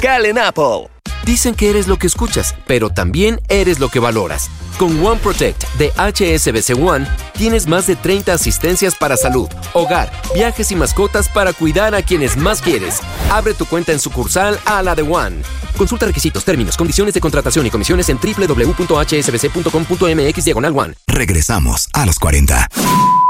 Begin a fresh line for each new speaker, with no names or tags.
local en Apple.
Dicen que eres lo que escuchas, pero también eres lo que valoras. Con One Protect de HSBC One, tienes más de 30 asistencias para salud, hogar, viajes y mascotas para cuidar a quienes más quieres. Abre tu cuenta en sucursal a la de One. Consulta requisitos, términos, condiciones de contratación y comisiones en www.hsbc.com.mx/One.
Regresamos a los 40.